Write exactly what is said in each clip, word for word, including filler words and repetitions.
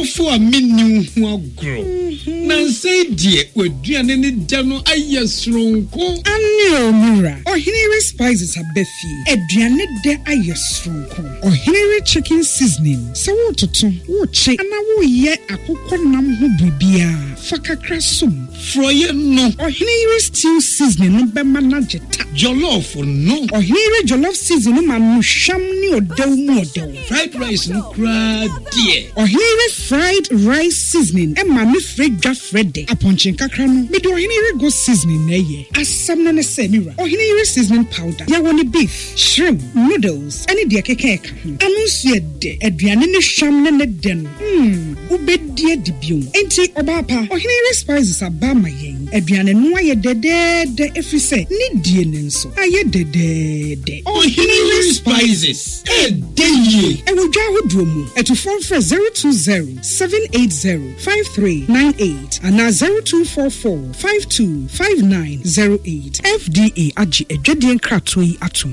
Afo a menu ho agro. Na say die waduane ne da no ayɛ soronko. Ani omura. Ohinere spices abefi. Aduane de ayɛ soronko. Ohinere chicken seasoning. Se wo toto, wo che, ana wo ye akokɔ nam ho bibia. Fakakra sum. Froye no. Ohinere stew seasoning no be manageta. Jollof no. Ohinere jollof seasoning ma no sham ni odew mu odew. Fried rice no kra die. Ohinere fried rice seasoning e ma me fredwa frede. Aponchin kakra no. Me do ohinere go seasoning na ye. Asam no ne se mira. Ohinere seasoning powder. Ya woni beef, shrimp, noodles, any de keke eka. Anu nso ye de. Aduane ne sham ne ne de no. Hmm, ubedie di biom. Enti obapa. Ohinere spices aba ma yen. Aduane no aye de de de efise. Ni die ne nso. Aye de de de. Ohinere spices. E de ye. E wo dwa hodro mu. Eto phone for zero two zero seven eight zero five three nine eight and zero two four four five two five nine zero eight. F D A agi edwedien krato yi atom.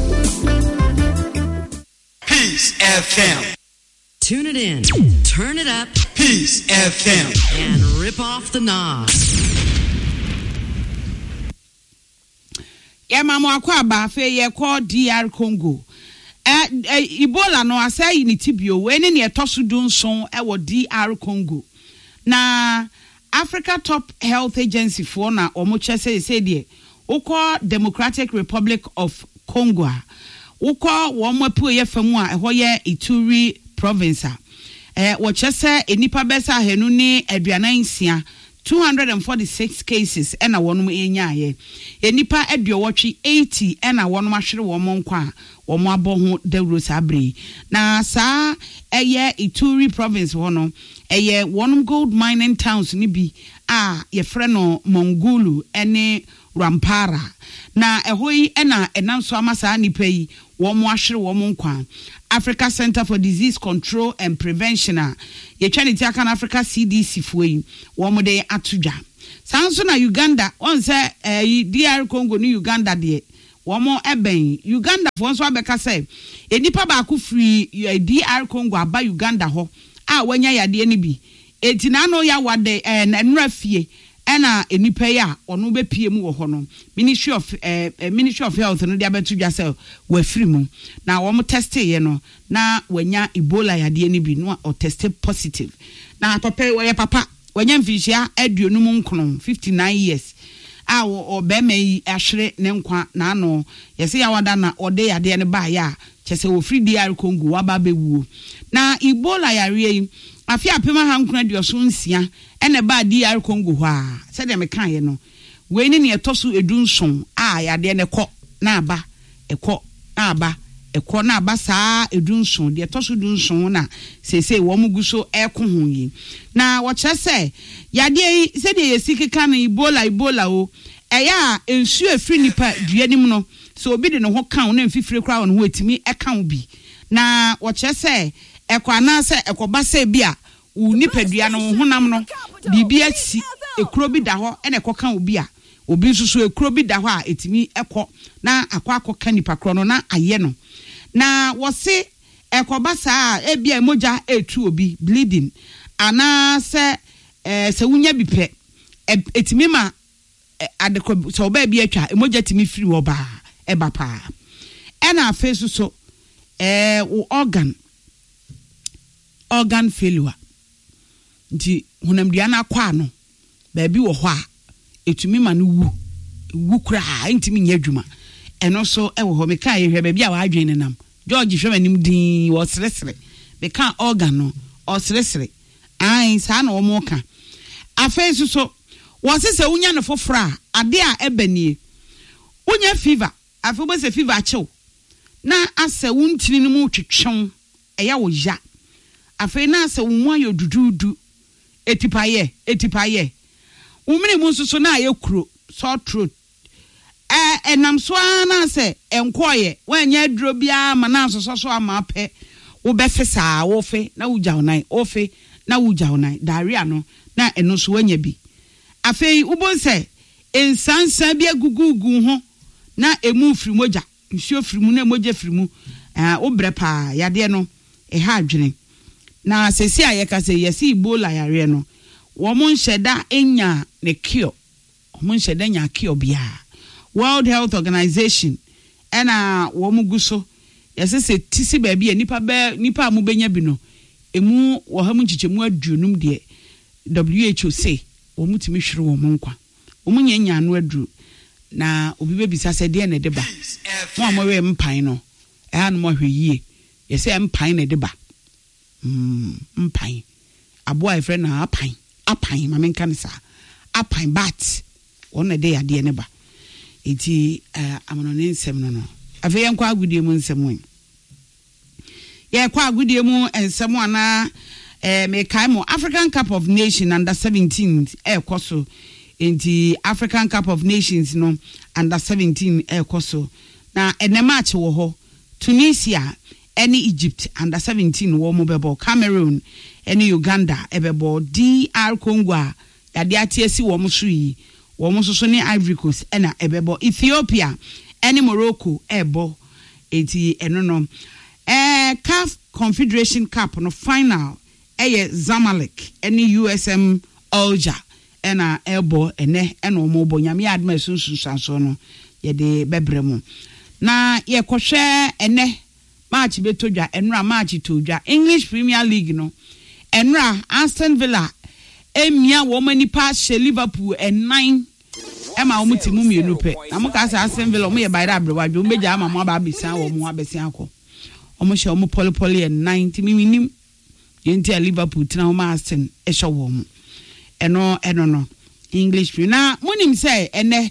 Peace F M. Tune it in, turn it up, Peace F M, and rip off the knob. Yeah, mama akwaba fe ye call D R Congo. Eh Ebola no asai ni tibio we ne ne etoso dunson e wo D R Congo. Na Africa Top Health Agency for na omo chese say de ukọ Democratic Republic of Congo. Ukọ wo mo pu ye famu a eho ye Ituri province a eh wo chese enipa besa henu ni aduanan sia two hundred forty-six cases ena wonum enya ye enipa aduowotwe eighty ena wonum ahwere wonum nkwa wonum aboho dawro sabre na saa eye Ituri province wono eye wonum gold mining towns ni bi a ye frɛ no Mongulu ene Rampara na ehoi ena enanso amasa nipa yi wonum ahwere wonum nkwa Africa Center for Disease Control and Prevention a ye twa ne ti aka na Africa C D C foi wonum de atudwa sanso na Uganda on say eh, D R Congo ni Uganda de womo eben Uganda fo nso abeka say enipa ba ku free D R Congo aba Uganda ho a wanya yade ni bi etina no ya wade eh, na nra fie ena enipa ya ono be pie mu wo ho no Ministry of eh, Ministry of Health no dia betu dwa say wa free mu na wo mo test ye no na wanya Ebola yade ni bi no o test positive na papa we papa wanya mfishia aduonum nkono fifty-nine years a o be mai ahwere ne nkwa na ano yese ya wada na ode yade ne ba ya chese wo free D R Congo waba bewuo na Ebola yare yi afia apema hankuna dioso nsia ene ba D R Congo ho a se de me kan ye no we ni ne etoso edunson a yade ne kɔ na aba ekɔ na aba ekɔ na aba saa edunson de etoso dunson na sese wo muguso eko ho yi na wo kyese yade yi se de yesikika na Ebola Ebola o eya ensu efri nipa duanim no so obi de ne ho kan na mfifire kra won ho etimi ekan bi na wo kyese ekwa na se ekoba se bia u nipadua no honam no bibia si ekro bi da ho ene ekokan obi a obi nsusu ekro bi da ho a etimi ekọ na akwa akoka nipa kro no na aye no na wo se ekoba sa e bia emoja etu obi bleeding ana se eh se wunya bi pe etimi ma adekọ so oba bi atwa emoja timi firi wo ba eba pa ena afesu so eh organ organ failure nti honamdua na kwa no ba bi wo ho a etumi ma no wu wu kra ntimi nya adwuma eno so e wo ho me ka ye hwe ba bi a wa adwen nenam George hwe manim din wo seresere me ka organ no o seresere ai sa na wo mo ka afesu so wo se se unya ne fofora ade a ebanie unya fever afi bo se fever achew na asa wuntini no mu twetwon eya wo ya afi na asa wo ayo dududu etipaye etipaye umene mu nsuso na ayekuro sore throat eh enam so na se enkoye wanya duro bia ma na nsoso so ama pe wo be fesa wo fe na wo jawnan wo fe na wo jawnan diarrhea no na eno so wanya bi afei ubonse ensansa bi agugugu ho na emu frimoja nsuo frimu na emoja frimu eh obre pa yade no e ha adwene na sesi ayeka se yesi Ebola yare no wo mo nheda enya ne kio wo mo nheda nya kio bia World Health Organization ena wo mo guso yesi se tisi ba bia nipa ba nipa amu benya bi no emu wo ha mu chichemu aduonum de W H O say wo mo timi hwere wo mo nkwa wo mo nya nya no aduru na obi bebisa se de na de ba mo amowe mpan no e ha no mo hwe yie yesi mpan na de ba mm mpan abo ai friend na apan apan ma menka ne sa apan bat wona de yade ne ba eti amono ne nsem no no afi yen kwa agudie mu nsem wen ye kwa agudie mu ensem ana eh me kai mo African Cup of Nations under seventeen e koso enti African Cup of Nations no under seventeen e koso na ene match wo ho Tunisia any Egypt under seventeen wo mo bebo Cameroon any Uganda ebebo D R Congo yade atiesi wo mo so yi wo mo so ne Ivory Coast ena ebebo Ethiopia any Morocco ebo eti eno no eh C A F Confederation Cup no final eye Zamalek any U S M Alger ena ebo ene ena omo bo nyame adma sunsunsanso no yede bebremu na ye kohwe ene match betodwa enra match todwa English Premier League no enra Aston Villa emia wo mani pass she Liverpool and nine ema wo mutimu mienu pe na mo ka sa Aston Villa mo ye bayra abrewadwo mo beja ama mo aba besan wo mo abesan akọ omo she omo polypoly and nine timi minim yenti Liverpool tina wo ma Aston e hye wo mo eno eno no English na monim say ene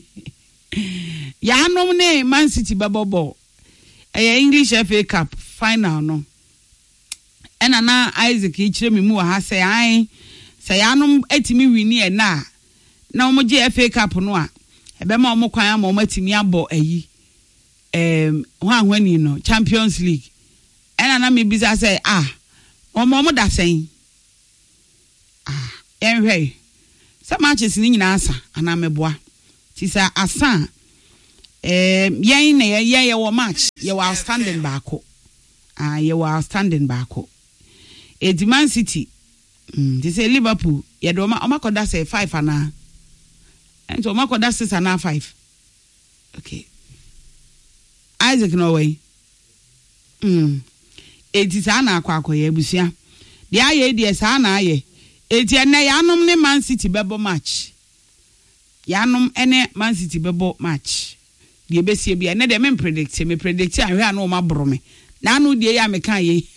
ya nom ne Man City babobo eh English F A Cup final no ena na Isaac ichire me mu ha say ai say anom atimi wini e na na omo je F A Cup no a ebe ma omo kwan ama omo atimi abo ayi em ho ahwani no Champions League ena na me bisa say ah omo omo da sen ah enhwe sa matches ni nyina asa ana meboa ti sa asa eh yen na ye ye wo match ye wa outstanding baako ah ye wa outstanding baako e di Man City mm ti say Liverpool ye do ma o makoda say five ana and so makoda six ana five okay Isaac no way mm e ti sa na akwa akwa ye busia de aye de sa na aye e ti na yanom ne Man City bebo match yanom ene Man City bebo match de besie bia ne de me predict me predict ahwe ana o ma bro me na anu de ya me kan ye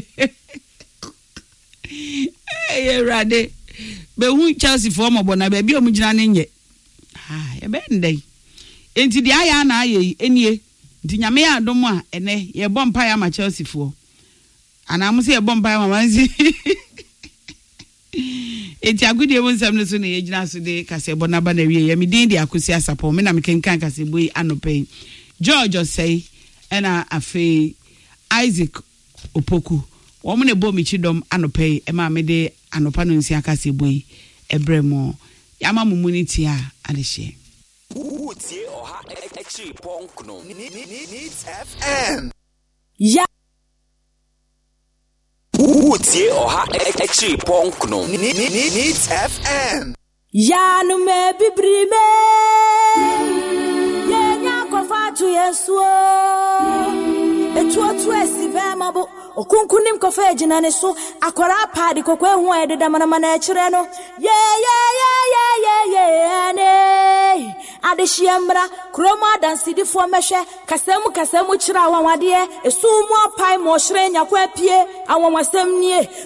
eh rade be hu Chelsea for mo bona be bia o mu gina ne nye ah e be ndai enti de aya na aye enie nti nyame ya adom a ene ye bom pa ya ma Chelsea for ana mo se ye bom pa ya ma Man City enti agudie won sam no so na yegina so de kase bona ba na wie ye me din de akosi asapo me na me kenkan kase boy anope George say ena afi Isaac Opoku wo mo ne bo mi chidom anope e ma me de anopa no nsia kase boy ebremo ya ma mumunity a adehye utie oha extra punk no needs F M ya utie oha extra punk no needs F M ya no me bibrime ye nya ko fatu yesu etu otu esi be mabo okunkunim ko fa ejina ne so akora paadi kokwe hu ede da mana mana ekire no ye ye ye ye ye ye ne adehyiamra kroma dansidi fo mehwe kasemu kasemu kira wanwade esu mu apai mo hire nya kwa pie awonwasem nie